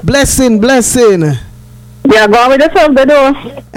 Blessing. Yeah, go on with yourself, the door.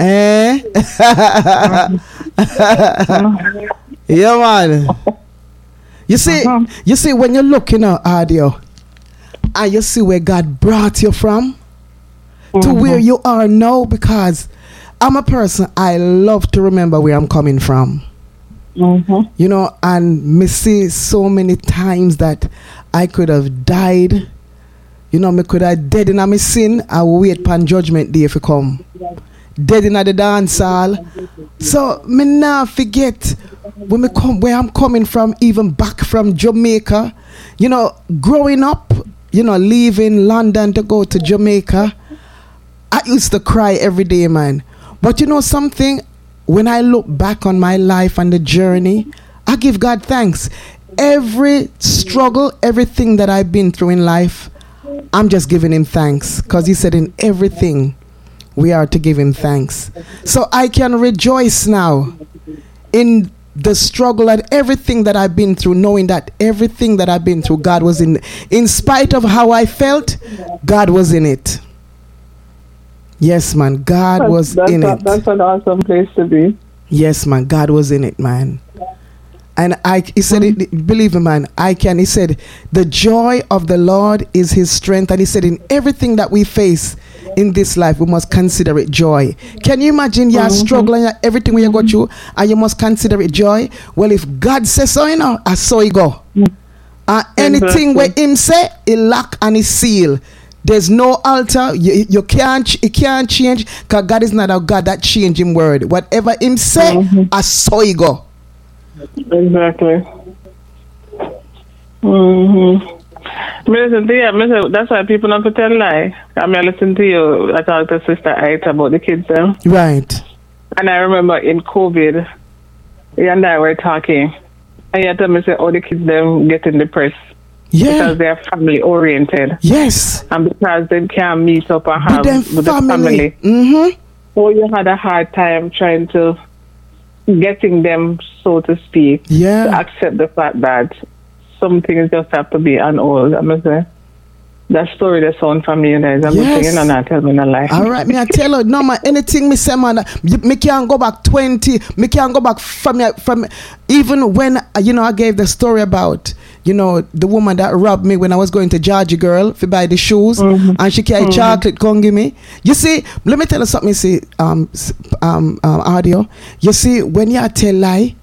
Yeah, man. You see, when you look in our audio, and you see where God brought you from to where you are now, because I'm a person, I love to remember where I'm coming from. You know, and me see so many times that I could have died. You know, me could have dead in my sin. I will wait upon judgment day if it come. Dead in the dance hall. So me now forget when me come where I'm coming from, even back from Jamaica. You know, growing up, you know, leaving London to go to Jamaica, I used to cry every day, man. But you know something? When I look back on my life and the journey, I give God thanks. Every struggle, everything that I've been through in life, I'm just giving him thanks. Because he said in everything, we are to give him thanks. So I can rejoice now in the struggle and everything that I've been through, knowing that everything that I've been through, God was in spite of how I felt, God was in it. Yes, man, God was in it. That's an awesome place to be. Yes, man, God was in it, man. And he said, believe me, man, he said, the joy of the Lord is his strength. And he said, in everything that we face in this life, we must consider it joy. Can you imagine you're struggling, everything we go through, and you must consider it joy? Well, if God says so, you know, I saw it go. Anything where him say, he lock and he seal. There's no altar. You can't. It can't change, because God is not a God that change him word. Whatever him say, I saw it go. Exactly. Listen to you. That's why people don't have to tell lie. I mean, I listen to you. I talked to Sister Ait about the kids. Right. And I remember in COVID, you and I were talking, and you told me, say, the kids them getting depressed. Yeah. Because they're family oriented. Yes. And because they can't meet up and have with the family. So you had a hard time trying to getting them, so to speak, to accept the fact that some things just have to be on hold. I must say, that story that sound familiar. I'm saying, you know, tell me no lie. All right, me I tell her, no man, anything me say, man, me can't go back 20, me can't go back from even when, you know, I gave the story about, you know, the woman that robbed me when I was going to Georgia Girl to buy the shoes, and she carried chocolate, come give me. You see, let me tell you something, see, audio. You see, when you tell lie,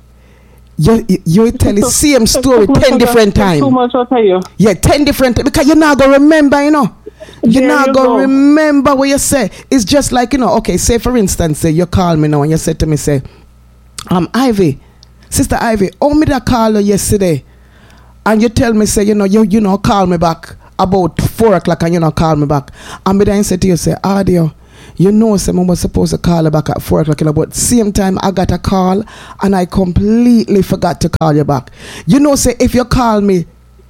you tell the same story 10 different times. Too much, I'll tell you. Yeah, 10 different times, because you're not going to remember, you know. You're not going to remember what you say. It's just like, you know, okay, say for instance, say you call me now and you said to me, say, Ivy, Sister Ivy, how me that call you yesterday? And you tell me, say, you know, call me back about 4 o'clock, and you know, call me back. And me then say to you, say, audio, you know, someone was supposed to call you back at 4 o'clock, you know, but same time I got a call and I completely forgot to call you back. You know, say, if you call me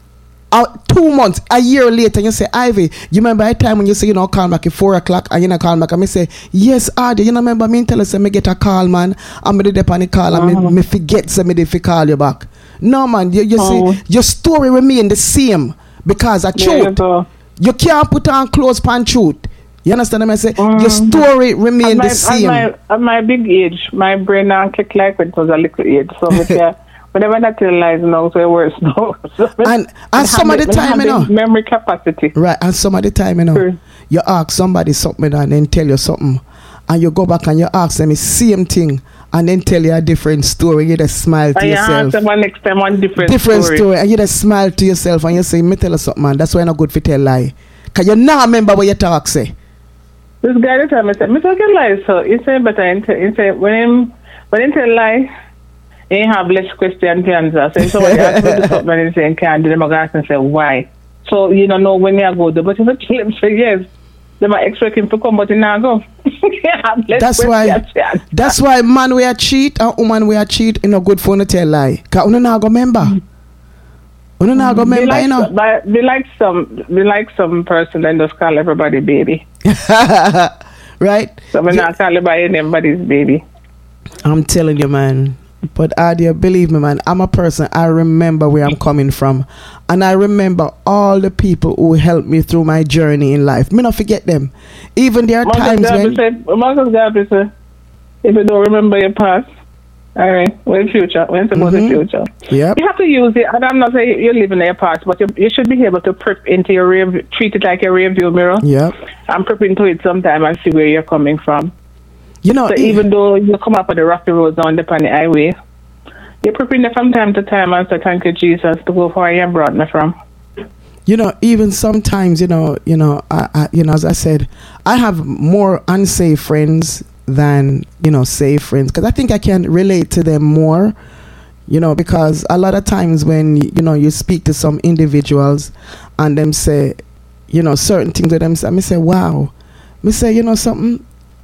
2 months, a year later, you say, Ivy, you remember a time when you say, you know, call back at 4 o'clock and you know, call back, and me say, yes, audio, you know, remember me tell us, say, me get a call, man, and me did up on the call, and me forget, say, me did call you back. No, man, you see, your story remain the same, because a truth, you can't put on clothes pan truth. You understand what I say? Your story remain the same. At my big age, my brain now click like when it was a little age. So whenever I tell lies now, so it works now. and some of the time, you know, memory capacity. Right, and some of the time, you know, you ask somebody something and then tell you something, and you go back and you ask them the same thing, and then tell you a different story. You just smile to yourself. And you ask them next time one different story, and you just smile to yourself and you say, me tell you something, man. That's why it's not good for tell lie, because you now remember what you talk say. This guy that time I said, me talking lies, so he said, but he said, when he tell lie, he have less question to answer. So somebody ask me to something and he say, can't do them, I ask and say, why? So you don't know when you go there, but if I tell him, say yes, they might expect him to come, but he not go. That's why man we are cheat and woman we are cheat in a good phone to tell lie. Because you not go remember. You not go remember, like, you know. We like some person that just call everybody baby. Right? So we not call everybody anybody's baby. I'm telling you, man. But Adia, believe me, man, I'm a person. I remember where I'm coming from, and I remember all the people who helped me through my journey in life. Me not forget them. Even there are times when Marcus Garvey said, "If you don't remember your past, all right, when future, when about the future, you have to use it." And I'm not saying you're living in your past, but you should be able to prep into your treat it like a rear view mirror. Yeah, and prep into it sometime and see where you're coming from. You know, so even though you come up with the rocky roads on the highway, you're preparing from time to time and say, "Thank you, Jesus," to go for where you brought me from. You know, even sometimes, I as I said, I have more unsafe friends than safe friends, because I think I can relate to them more. Because a lot of times when you speak to some individuals and them say, certain things to them, I say, wow, me say, something.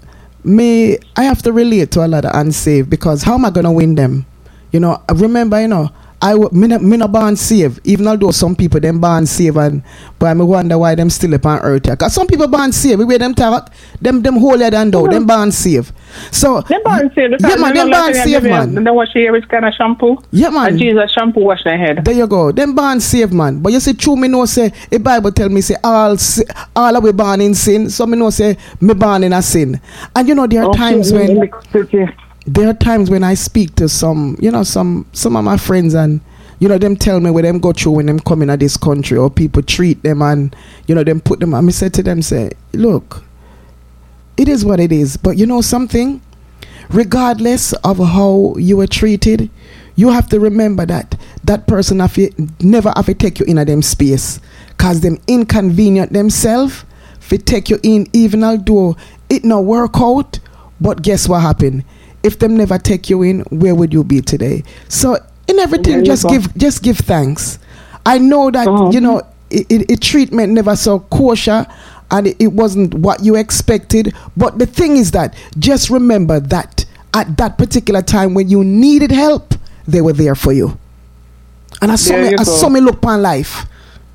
I have to relate to a lot of unsaved, because how am I gonna win them? Remember, me not born saved, even although some people them born saved, but I wonder why them still up on earth. Because some people born saved, we them talk, them holier than thou, them born saved. So them born saved, yeah, man, them born saved, man. They wash your hair with kind of shampoo. Yeah, man. And Jesus shampoo wash their head. There you go. Them born saved, man. But you see, true, me know say the Bible tell me say all are we born in sin. So me know say me born in a sin. And there are times when. There are times when I speak to some of my friends, and them tell me what them go through when them come in this country, or people treat them and them put them. I say to them, say, look, it is what it is. But something, regardless of how you were treated, you have to remember that person never have to take you in a them space, cause them inconvenient themselves fi take you in, even although it no work out. But guess what happened? If them never take you in, where would you be today? So in everything, just give thanks. I know that it treatment never so kosher, and it wasn't what you expected. But the thing is that just remember that at that particular time when you needed help, they were there for you. And I saw me look upon life.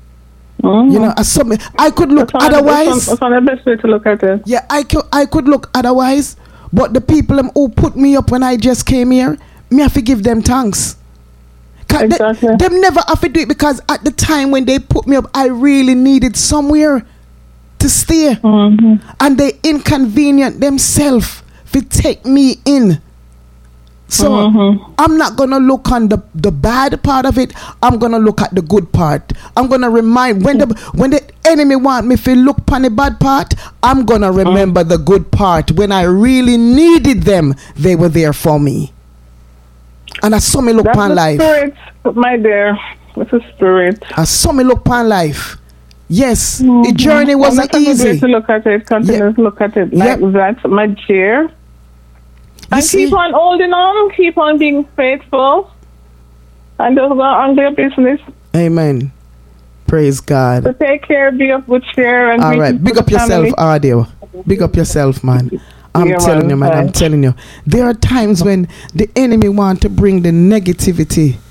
I could look otherwise. That's the best way to look at it. Yeah, I could look otherwise. But the people who put me up when I just came here, me have to give them thanks. Exactly. Them never have to do it, because at the time when they put me up, I really needed somewhere to stay. And they inconvenient themselves to take me in. So I'm not going to look on the bad part of it. I'm going to look at the good part. I'm going to remind, when the enemy want me to look upon the bad part, I'm going to remember the good part. When I really needed them, they were there for me. And I saw me look upon life. Spirit, my dear. It's a spirit. I saw me look upon life. Yes, the journey wasn't easy. To look at it, continue to look at it like that, my dear. And keep on holding on, keep on being faithful, and just go on their business. Amen. Praise God. So take care, be of good cheer. And all right, big up yourself, Adio. Big up yourself, man. I'm telling you, man, I'm telling you. There are times when the enemy want to bring the negativity